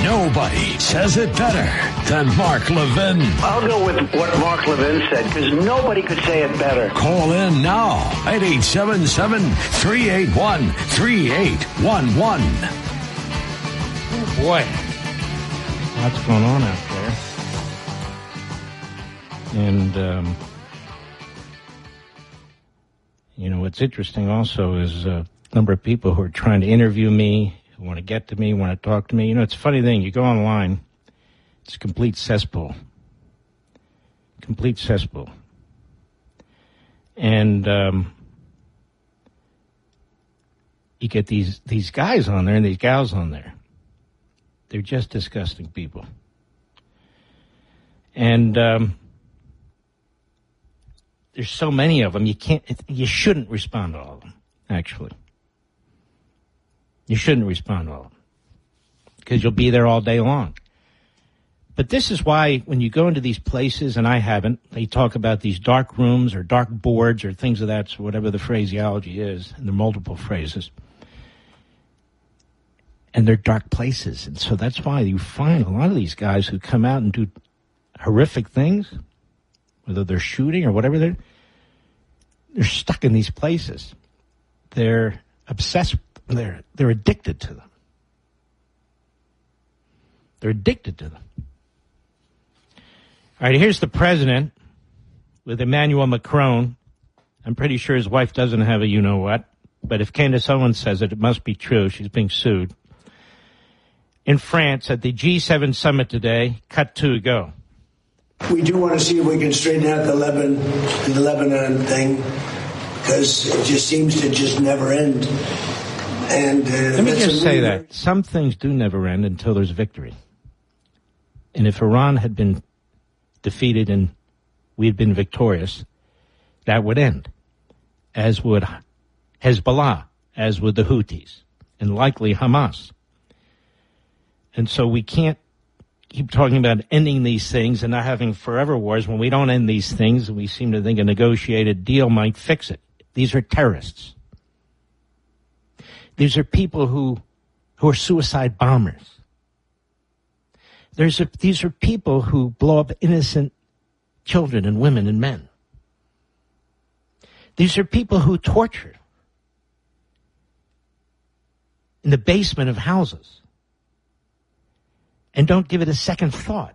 Nobody says it better than Mark Levin. I'll go with what Mark Levin said, because nobody could say it better. Call in now at 877-381-3811. Oh, boy. What's going on out there? And, what's interesting also is a number of people who are trying to interview me, who want to get to me, want to talk to me. It's a funny thing. You go online, it's a complete cesspool. Complete cesspool. And you get these guys on there and these gals on there. They're just disgusting people. And there's so many of them, you shouldn't respond to all of them, actually. You shouldn't respond to all of them, because you'll be there all day long. But this is why when you go into these places, and I haven't, they talk about these dark rooms or dark boards or things of that, so whatever the phraseology is, and there are multiple phrases. And they're dark places. And so that's why you find a lot of these guys who come out and do horrific things, whether they're shooting or whatever, they're stuck in these places. They're obsessed. They're addicted to them. They're addicted to them. All right, here's the president with Emmanuel Macron. I'm pretty sure his wife doesn't have a you-know-what, but if Candace Owens says it, it must be true. She's being sued. In France, at the G7 summit today, cut to go. We do want to see if we can straighten out the Lebanon thing, because it just seems to just never end. And let me just say that some things do never end until there's victory. And if Iran had been defeated and we had been victorious, that would end, as would Hezbollah, as would the Houthis, and likely Hamas. And so we can't keep talking about ending these things and not having forever wars when we don't end these things, and we seem to think a negotiated deal might fix it. These are terrorists. These are people who are suicide bombers. These are people who blow up innocent children and women and men. These are people who torture in the basement of houses and don't give it a second thought.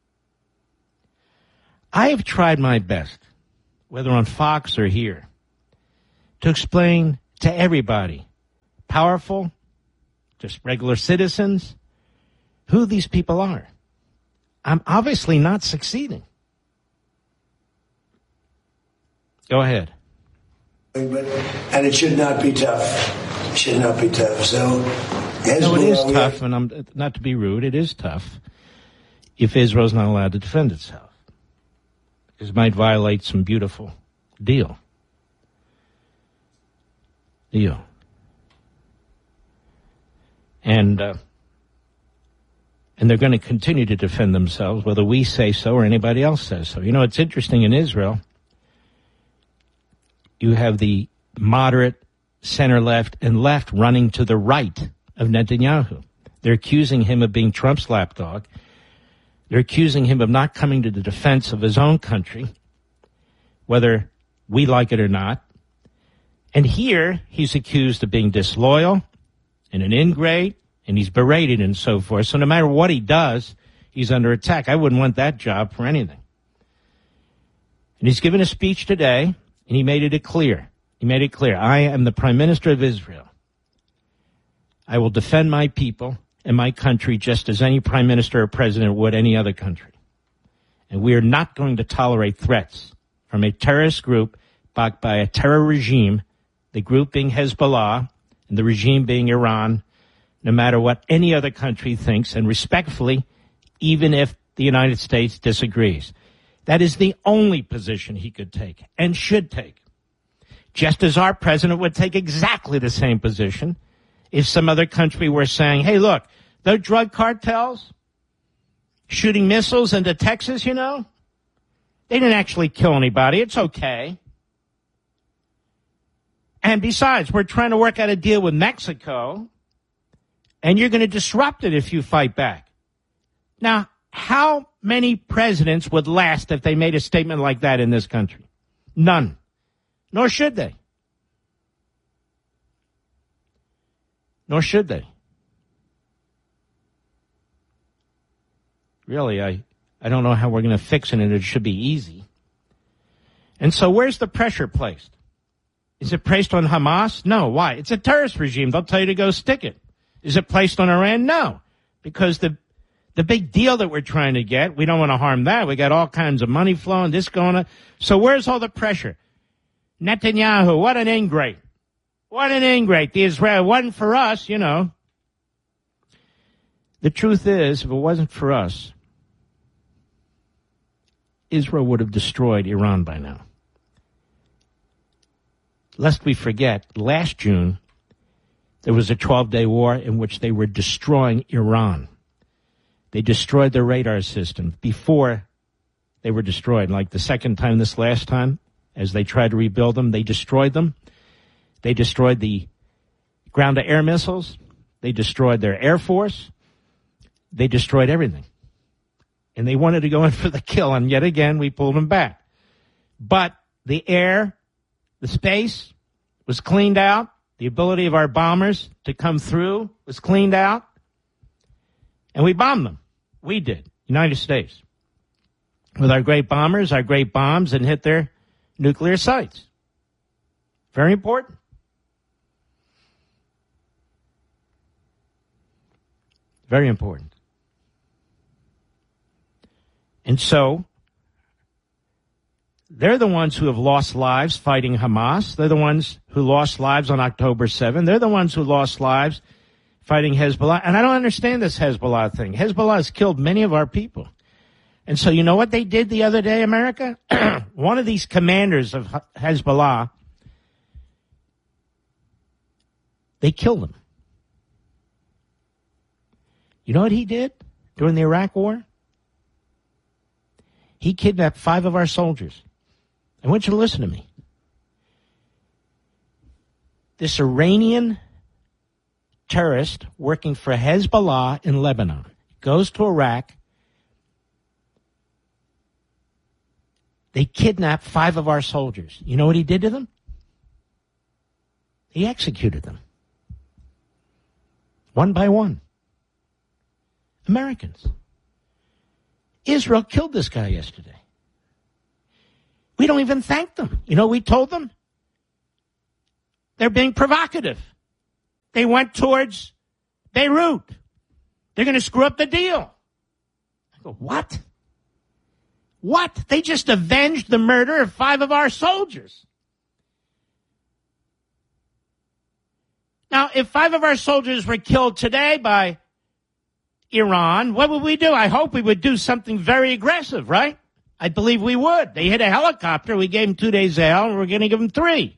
I have tried my best, whether on Fox or here, to explain to everybody, powerful, just regular citizens, who these people are. I'm obviously not succeeding. Go ahead. And it should not be tough. It should not be tough. So, no, it is tough, and I'm not to be rude. It is tough if Israel's not allowed to defend itself, because it might violate some beautiful deal. And they're going to continue to defend themselves, whether we say so or anybody else says so. It's interesting in Israel. You have the moderate, center-left, and left running to the right of Netanyahu. They're accusing him of being Trump's lapdog. They're accusing him of not coming to the defense of his own country, whether we like it or not. And here, he's accused of being disloyal and an ingrate, and he's berated and so forth. So no matter what he does, he's under attack. I wouldn't want that job for anything. And he's given a speech today, and he made it clear. I am the Prime Minister of Israel. I will defend my people and my country just as any Prime Minister or President would any other country. And we are not going to tolerate threats from a terrorist group backed by a terror regime, the group being Hezbollah and the regime being Iran, no matter what any other country thinks, and respectfully, even if the United States disagrees. That is the only position he could take and should take. Just as our president would take exactly the same position if some other country were saying, hey, look, those drug cartels shooting missiles into Texas, they didn't actually kill anybody. It's okay. And besides, we're trying to work out a deal with Mexico, and you're going to disrupt it if you fight back. Now, how many presidents would last if they made a statement like that in this country? None. Nor should they. Nor should they. Really, I don't know how we're going to fix it, and it should be easy. And so where's the pressure placed? Is it placed on Hamas? No. Why? It's a terrorist regime. They'll tell you to go stick it. Is it placed on Iran? No. Because the big deal that we're trying to get, we don't want to harm that. We got all kinds of money flowing, this going on. So where's all the pressure? Netanyahu, what an ingrate. What an ingrate. The Israel wasn't for us, you know. The truth is, if it wasn't for us, Israel would have destroyed Iran by now. Lest we forget, last June, there was a 12-day war in which they were destroying Iran. They destroyed their radar system before they were destroyed. Like the second time, this last time, as they tried to rebuild them, they destroyed them. They destroyed the ground-to-air missiles. They destroyed their air force. They destroyed everything. And they wanted to go in for the kill, and yet again, we pulled them back. But the air, the space was cleaned out. The ability of our bombers to come through was cleaned out. And we bombed them. We did, United States. With our great bombers, our great bombs, and hit their nuclear sites. Very important. Very important. And so, they're the ones who have lost lives fighting Hamas. They're the ones who lost lives on October 7th. They're the ones who lost lives fighting Hezbollah. And I don't understand this Hezbollah thing. Hezbollah has killed many of our people. And so you know what they did the other day, America? One of these commanders of Hezbollah, they killed him. You know what he did during the Iraq War? He kidnapped 5 of our soldiers. I want you to listen to me. This Iranian terrorist working for Hezbollah in Lebanon goes to Iraq. They kidnapped 5 of our soldiers. You know what he did to them? He executed them. One by one. Americans. Israel killed this guy yesterday. We don't even thank them. You know what we told them? They're being provocative. They went towards Beirut. They're going to screw up the deal. I go, what? What? They just avenged the murder of 5 of our soldiers. Now, if 5 of our soldiers were killed today by Iran, what would we do? I hope we would do something very aggressive, right? I believe we would. They hit a helicopter. We gave them 2 days of hell, and we're going to give them 3.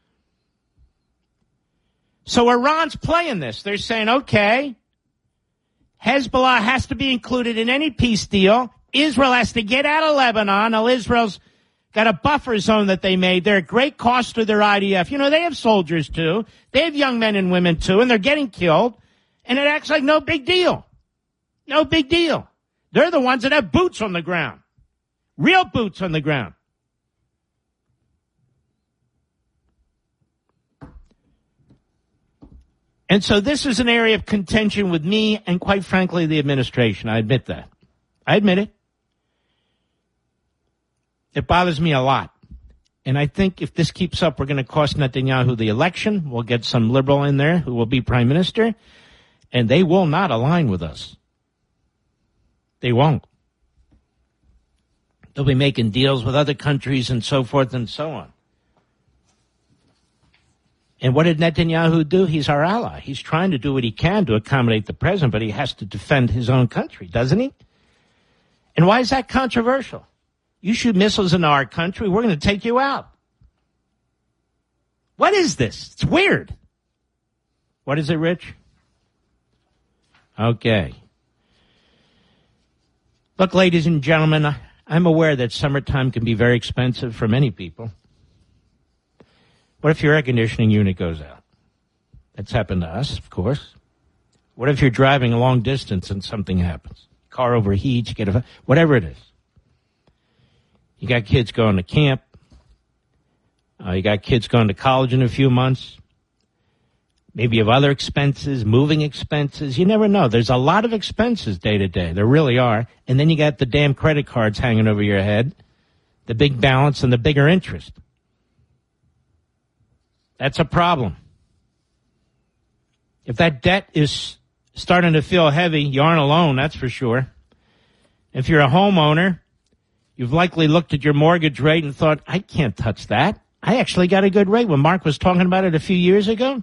So Iran's playing this. They're saying, okay, Hezbollah has to be included in any peace deal. Israel has to get out of Lebanon. Now, Israel's got a buffer zone that they made. They're at great cost to their IDF. You know, they have soldiers, too. They have young men and women, too, and they're getting killed. And it acts like no big deal. No big deal. They're the ones that have boots on the ground. Real boots on the ground. And so this is an area of contention with me and, quite frankly, the administration. I admit that. I admit it. It bothers me a lot. And I think if this keeps up, we're going to cost Netanyahu the election. We'll get some liberal in there who will be prime minister. And they will not align with us. They won't. They'll be making deals with other countries and so forth and so on. And what did Netanyahu do? He's our ally. He's trying to do what he can to accommodate the president, but he has to defend his own country, doesn't he? And why is that controversial? You shoot missiles into our country, we're going to take you out. What is this? It's weird. What is it, Rich? Okay. Look, ladies and gentlemen, I'm aware that summertime can be very expensive for many people. What if your air conditioning unit goes out? That's happened to us, of course. What if you're driving a long distance and something happens? car overheats, whatever it is. You got kids going to camp. You got kids going to college in a few months. Maybe you have other expenses, moving expenses. You never know. There's a lot of expenses day to day. There really are. And then you got the damn credit cards hanging over your head, the big balance and the bigger interest. That's a problem. If that debt is starting to feel heavy, you aren't alone, that's for sure. If you're a homeowner, you've likely looked at your mortgage rate and thought, I can't touch that. I actually got a good rate when Mark was talking about it a few years ago.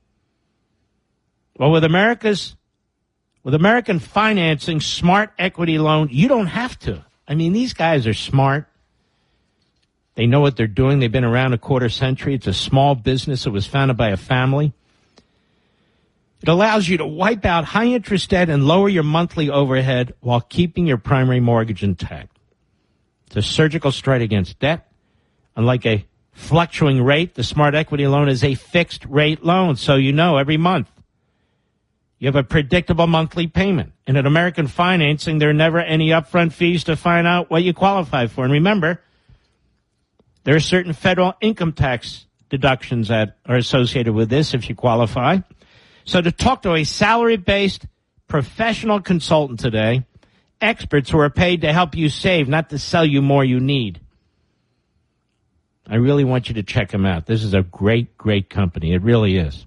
Well, with American Financing Smart Equity Loan, you don't have to. I mean, these guys are smart. They know what they're doing. They've been around a quarter century. It's a small business. It was founded by a family. It allows you to wipe out high-interest debt and lower your monthly overhead while keeping your primary mortgage intact. It's a surgical strike against debt. Unlike a fluctuating rate, the Smart Equity Loan is a fixed-rate loan, so you know every month. You have a predictable monthly payment. And at American Financing, there are never any upfront fees to find out what you qualify for. And remember, there are certain federal income tax deductions that are associated with this if you qualify. So to talk to a salary-based professional consultant today, experts who are paid to help you save, not to sell you more you need. I really want you to check them out. This is a great, great company. It really is.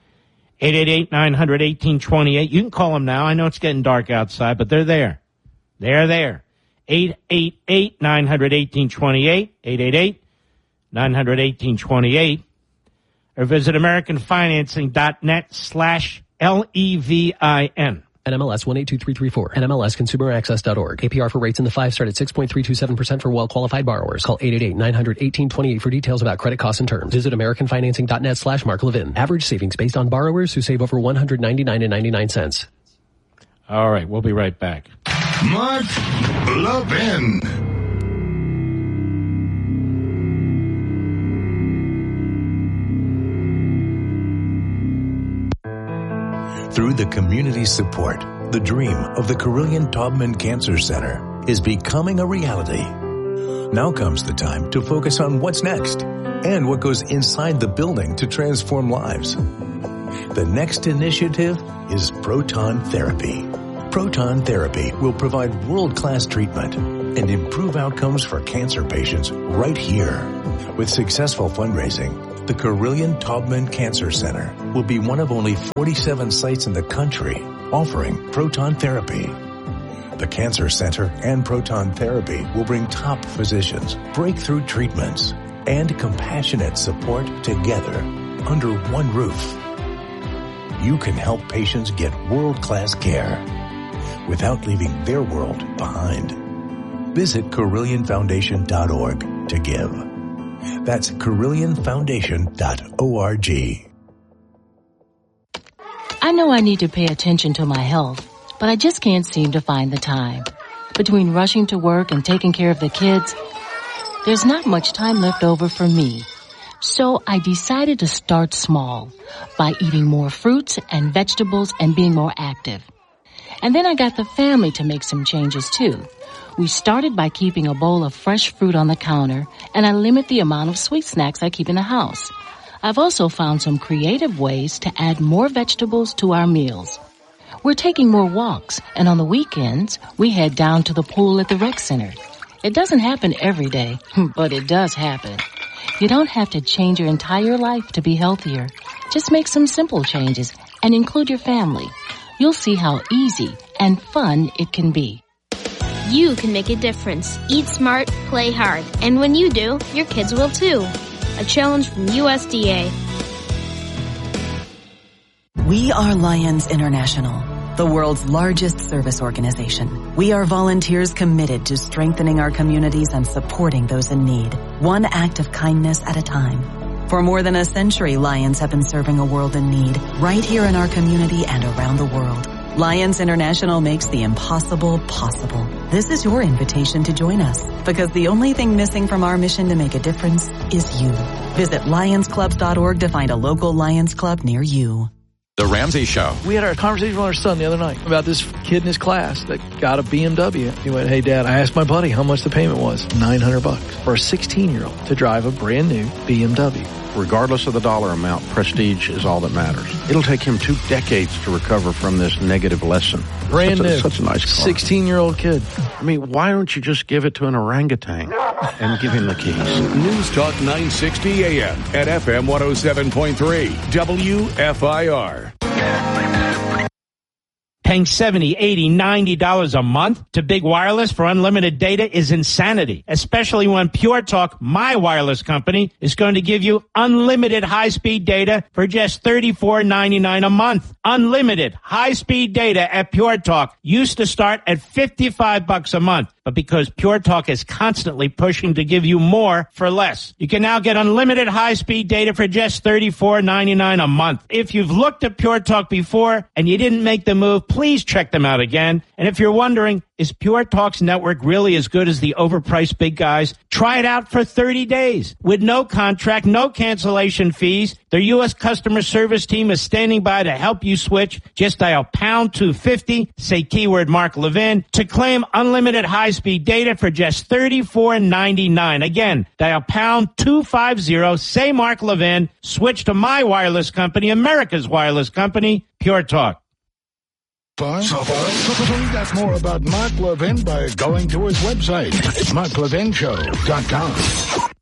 888-900-1828. You can call them now. I know it's getting dark outside, but they're there. They're there. 888-900-1828. 888-900-1828. Or visit AmericanFinancing.net/LEVIN. NMLS 182334. NMLSConsumerAccess.org. APR for rates in the 5 start at 6.327% for well-qualified borrowers. Call 888-900-1828 for details about credit costs and terms. Visit AmericanFinancing.net/Mark Levin. Average savings based on borrowers who save over $199.99. All right, we'll be right back. Mark Levin. Through the community support, the dream of the Carillion Taubman Cancer Center is becoming a reality. Now comes the time to focus on what's next and what goes inside the building to transform lives. The next initiative is proton therapy. Proton therapy will provide world-class treatment and improve outcomes for cancer patients right here. With successful fundraising, the Carillion Taubman Cancer Center will be one of only 47 sites in the country offering proton therapy. The Cancer Center and proton therapy will bring top physicians, breakthrough treatments, and compassionate support together under one roof. You can help patients get world-class care without leaving their world behind. Visit CarillionFoundation.org to give. That's CarillionFoundation.org. I know I need to pay attention to my health, but I just can't seem to find the time. Between rushing to work and taking care of the kids, there's not much time left over for me. So I decided to start small by eating more fruits and vegetables and being more active. And then I got the family to make some changes too. We started by keeping a bowl of fresh fruit on the counter, and I limit the amount of sweet snacks I keep in the house. I've also found some creative ways to add more vegetables to our meals. We're taking more walks, and on the weekends, we head down to the pool at the rec center. It doesn't happen every day, but it does happen. You don't have to change your entire life to be healthier. Just make some simple changes and include your family. You'll see how easy and fun it can be. You can make a difference. Eat smart, play hard. And when you do, your kids will too. A challenge from USDA. We are Lions International, the world's largest service organization. We are volunteers committed to strengthening our communities and supporting those in need, one act of kindness at a time. For more than a century, Lions have been serving a world in need right here in our community and around the world. Lions International makes the impossible possible. This is your invitation to join us, because the only thing missing from our mission to make a difference is you. Visit lionsclubs.org to find a local Lions Club near you. The Ramsey Show. We had our conversation with our son the other night about this kid in his class that got a BMW. He went, hey, Dad, I asked my buddy how much the payment was. $900 for a 16-year-old to drive a brand new BMW. Regardless of the dollar amount, prestige is all that matters. It'll take him 2 decades to recover from this negative lesson. Brand new. Such a nice car. 16-year-old kid. I mean, why don't you just give it to an orangutan and give him the keys? News Talk 960 AM at FM 107.3 WFIR. Paying $70, $80, $90 a month to Big Wireless for unlimited data is insanity, especially when Pure Talk, my wireless company, is going to give you unlimited high-speed data for just $34.99 a month. Unlimited high-speed data at Pure Talk used to start at $55 a month. But because Pure Talk is constantly pushing to give you more for less, you can now get unlimited high-speed data for just $34.99 a month. If you've looked at Pure Talk before and you didn't make the move, please check them out again. And if you're wondering, is Pure Talk's network really as good as the overpriced big guys? Try it out for 30 days with no contract, no cancellation fees. Their U.S. customer service team is standing by to help you switch. Just dial pound 250, say keyword Mark Levin, to claim unlimited high-speed data for just $34.99. Again, dial pound 250, say Mark Levin, switch to my wireless company, America's wireless company, Pure Talk. Find out more about Mark Levin by going to his website, marklevinshow.com.